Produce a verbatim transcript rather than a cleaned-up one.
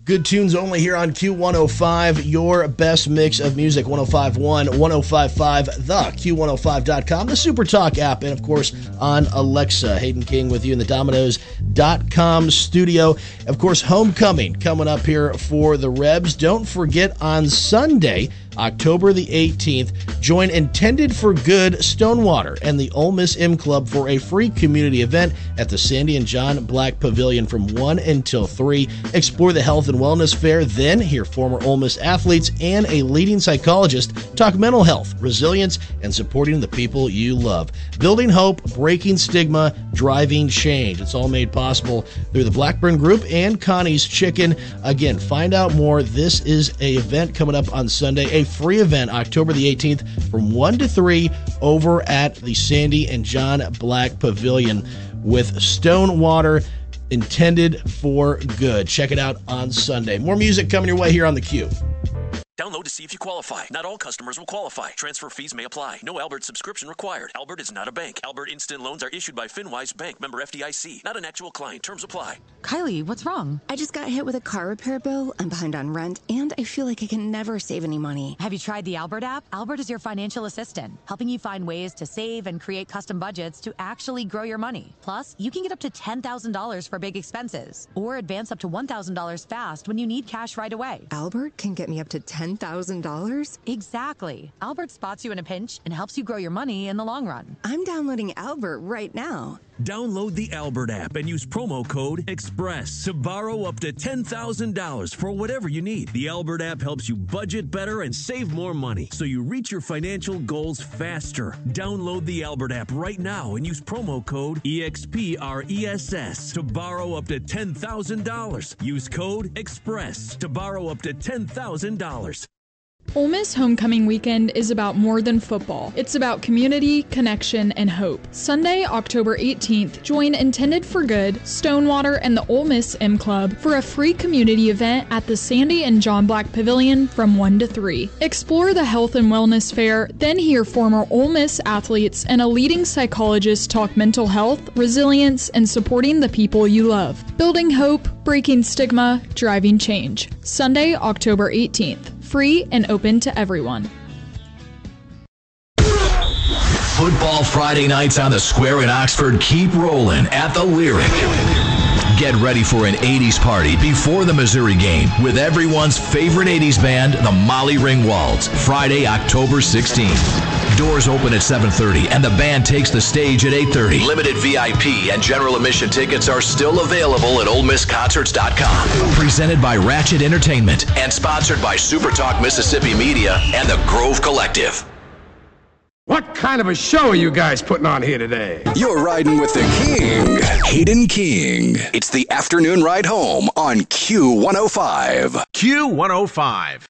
Good tunes only here on Q one oh five, your best mix of music, one oh five point one, one oh five point five, the Q one oh five dot com, the Super Talk app, and of course on Alexa. Hayden King with you in the Dominoes dot com studio. Of course, homecoming coming up here for the Rebs. Don't forget on Sunday, October the eighteenth, join Intended for Good Stonewater and the Ole Miss M Club for a free community event at the Sandy and John Black Pavilion from one until three. Explore the health and wellness fair, then hear former Ole Miss athletes and a leading psychologist talk mental health, resilience, and supporting the people you love. Building hope, breaking stigma, driving change. It's all made possible through the Blackburn Group and Connie's Chicken. Again, find out more. This is an event coming up on Sunday, a free event, October the eighteenth from one to three over at the Sandy and John Black Pavilion with Stonewater, Intended for Good. Check it out on Sunday. More music coming your way here on the Q. Download to see if you qualify. Not all customers will qualify. Transfer fees may apply. No Albert subscription required. Albert is not a bank. Albert Instant Loans are issued by FinWise Bank, member F D I C. Not an actual client. Terms apply. Kylie, what's wrong? I just got hit with a car repair bill. I'm behind on rent, and I feel like I can never save any money. Have you tried the Albert app? Albert is your financial assistant, helping you find ways to save and create custom budgets to actually grow your money. Plus, you can get up to ten thousand dollars for big expenses, or advance up to one thousand dollars fast when you need cash right away. Albert can get me up to ten thousand dollars? Exactly. Albert spots you in a pinch and helps you grow your money in the long run. I'm downloading Albert right now. Download the Albert app and use promo code EXPRESS to borrow up to ten thousand dollars for whatever you need. The Albert app helps you budget better and save more money, so you reach your financial goals faster. Download the Albert app right now and use promo code EXPRESS to borrow up to ten thousand dollars. Use code EXPRESS to borrow up to ten thousand dollars. Ole Miss Homecoming Weekend is about more than football. It's about community, connection, and hope. Sunday, October eighteenth, join Intended for Good, Stonewater, and the Ole Miss M Club for a free community event at the Sandy and John Black Pavilion from one to three. Explore the health and wellness fair, then hear former Ole Miss athletes and a leading psychologist talk mental health, resilience, and supporting the people you love. Building hope, breaking stigma, driving change. Sunday, October eighteenth. Free and open to everyone. Football Friday nights on the Square in Oxford keep rolling at the Lyric. Get ready for an eighties party before the Missouri game with everyone's favorite eighties band, the Molly Ringwalds, Friday, October sixteenth. Doors open at seven thirty and the band takes the stage at eight thirty. Limited V I P and general admission tickets are still available at Ole Miss Concerts dot com. Presented by Ratchet Entertainment and sponsored by Super Talk Mississippi Media and the Grove Collective. What kind of a show are you guys putting on here today? You're riding with the king, Hayden King. It's the afternoon ride home on Q one oh five. Q one oh five.